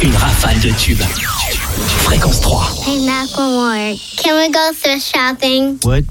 Une rafale de tubes. Fréquence 3. Hey, Macklemore, can we go thrift shopping? What?